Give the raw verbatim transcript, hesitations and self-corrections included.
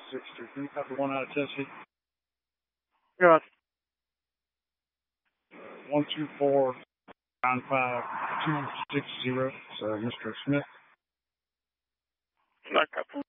six two. Can you copy one out of Tennessee? Yeah. One two four nine five two six zero. So, Mister Smith. No couple.